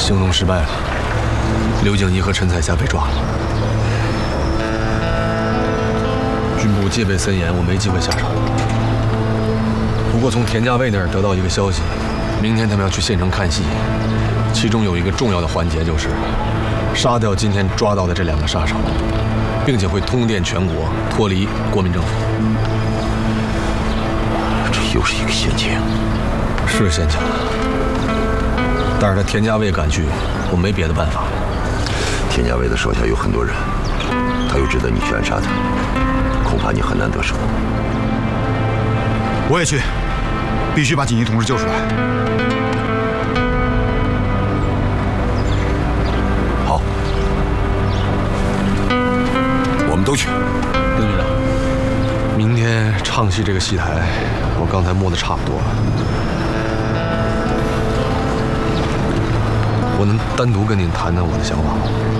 行动失败了，刘景怡和陈彩霞被抓了。军部戒备森严，我没机会下手。不过从田家卫那儿得到一个消息，明天他们要去县城看戏，其中有一个重要的环节就是杀掉今天抓到的这2个杀手，并且会通电全国，脱离国民政府。 这又是一个陷阱。 是陷阱，但是他田家卫敢去，我没别的办法。 田家卫的手下有很多人，他又知道你去暗杀他，恐怕你很难得手。 我也去，必须把锦衣同志救出来。 好，我们都去。 刘局长，明天唱戏这个戏台，我刚才摸得差不多了。我能单独跟您谈谈我的想法吗？